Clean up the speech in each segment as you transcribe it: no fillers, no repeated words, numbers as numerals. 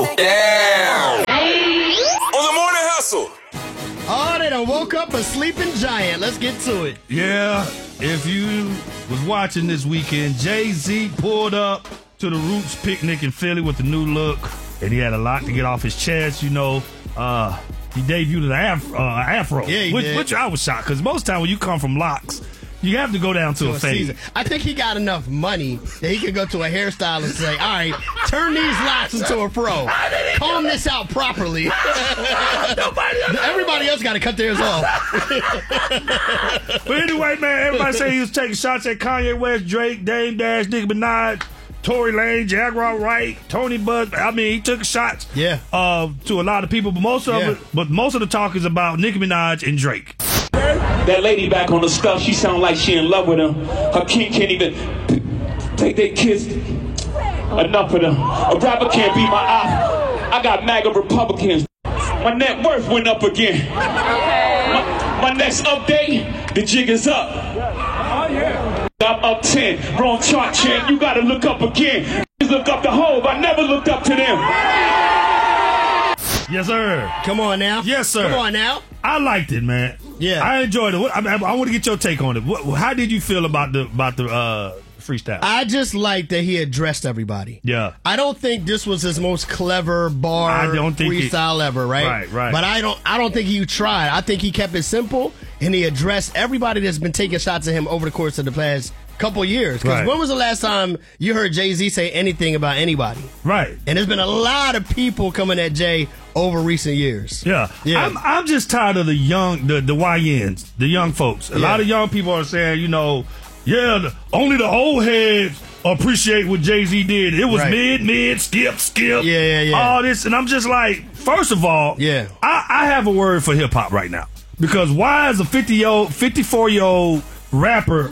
Yeah. On the morning hustle. Oh, they done woke up a sleeping giant. Let's get to it. Yeah, if you was watching this weekend, Jay-Z pulled up to the Roots picnic in Philly with the new look, and he had a lot to get off his chest. You know, he debuted an afro, yeah, which I was shocked, because most time when you come from locks, you have to go down to a fade. Season. I think he got enough money that he could go to a hairstylist and say, all right, turn these locks into a fro. Comb this out properly. Everybody else got to cut theirs off. But anyway, man, everybody say he was taking shots at Kanye West, Drake, Dame Dash, Nicki Minaj, Tory Lanez, Jaguar Wright, Tony Buzz. I mean, he took shots to a lot of people, but most of the talk is about Nicki Minaj and Drake. That lady back on the stuff, she sound like she in love with him. Her king can't even take their kids. Enough of them. A rapper can't be my eye. I got MAGA Republicans. My net worth went up again. My next update, the jig is up. I'm up 10. Wrong chart, champ. You gotta look up again. Look up the Hove. I never looked up to them. Yes, sir. Come on now. Yes, sir. Come on now. I liked it, man. Yeah, I enjoyed it. I want to get your take on it. How did you feel about the freestyle? I just like that he addressed everybody. Yeah, I don't think this was his most clever freestyle ever, right? Right. But I don't think he tried. I think he kept it simple and he addressed everybody that's been taking shots at him over the course of the past couple years. Because when was the last time you heard Jay-Z say anything about anybody? Right. And there's been a lot of people coming at Jay over recent years. Yeah. I'm just tired of the young, the YNs, the young folks. A lot of young people are saying, you know, only the old heads appreciate what Jay-Z did. It was mid, skip. All this. And I'm just like, first of all, I have a word for hip-hop right now. Because why is a 54-year-old rapper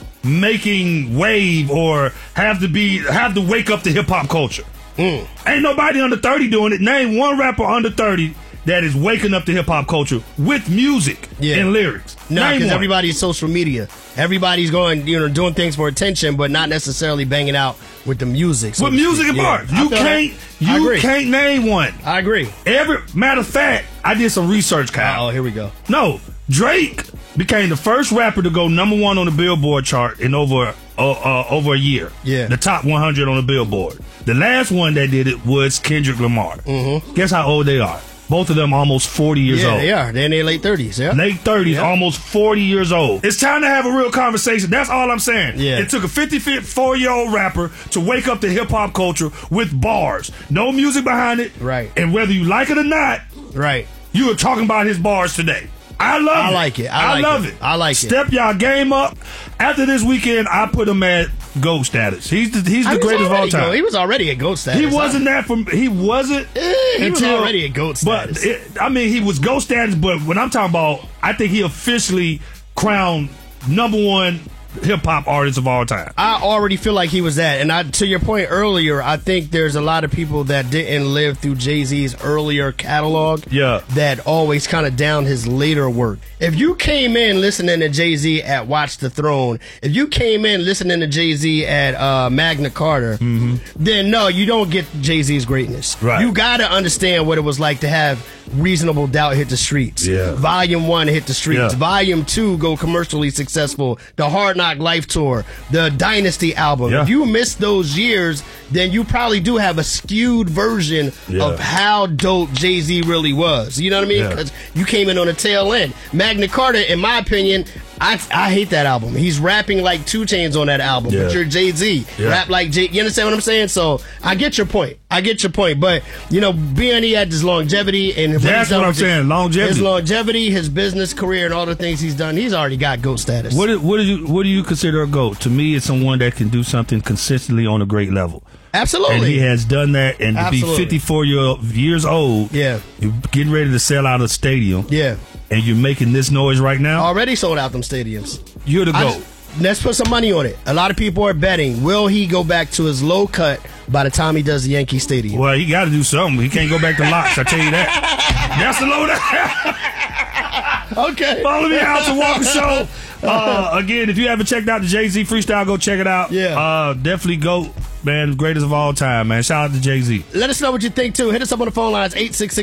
making wave or have to wake up to hip-hop culture? Ain't nobody under 30 doing it. Name one rapper under 30 that is waking up to hip-hop culture with music and lyrics. No, because everybody's social media. Everybody's going, doing things for attention, but not necessarily banging out with the music. With music and bars. You can't name one. I agree. Matter of fact, I did some research, Kyle. Oh, here we go. No, Drake became the first rapper to go #1 on the Billboard chart in over a year. Yeah. The top 100 on the Billboard. The last one that did it was Kendrick Lamar. Guess how old they are? Both of them almost 40 years old. Yeah, they are. They're in their late 30s, Late 30s, almost 40 years old. It's time to have a real conversation. That's all I'm saying. Yeah. It took a 54-year-old rapper to wake up to hip-hop culture with bars. No music behind it. Right. And whether you like it or not, you are talking about his bars today. I love it. I like it. I love it. I like it. Step y'all game up. After this weekend, I put him at GOAT status. He's the greatest of all time. He was already at GOAT status. He wasn't he wasn't he was already at GOAT status. But he was GOAT status, but when I'm talking about, I think he officially crowned #1 hip-hop artist of all time. I already feel like he was that. And to your point earlier, I think there's a lot of people that didn't live through Jay-Z's earlier catalog that always kind of down his later work. If you came in listening to Jay-Z at Watch the Throne, if you came in listening to Jay-Z at Magna Carta, then no, you don't get Jay-Z's greatness. Right. You got to understand what it was like to have Reasonable Doubt hit the streets. Yeah. Volume 1 hit the streets. Yeah. Volume 2 go commercially successful. The Hard Knock Life Tour. The Dynasty album. Yeah. If you missed those years, then you probably do have a skewed version of how dope Jay-Z really was. You know what I mean? Because you came in on the tail end. Magna Carta, in my opinion, I hate that album. He's rapping like 2 Chainz on that album, but you're Jay-Z. Rap like Jay. You understand what I'm saying? So I get your point. But being he had this longevity and that's what I'm saying. Longevity. His longevity, his business career, and all the things he's done. He's already got GOAT status. What do you consider a GOAT? To me, it's someone that can do something consistently on a great level. Absolutely. And he has done that. And to be 54 years old, you're getting ready to sell out a stadium. Yeah. And you're making this noise right now. Already sold out them stadiums. You're the GOAT. Let's put some money on it. A lot of people are betting. Will he go back to his low cut by the time he does the Yankee Stadium? Well, he got to do something. He can't go back to locks. I tell you that. That's the low down. Okay. Follow me out to Walker Show. Again, if you haven't checked out the Jay-Z freestyle, go check it out. Yeah. Definitely go. man. Greatest of all time, man. Shout out to Jay-Z. Let us know what you think, too. Hit us up on the phone lines, 866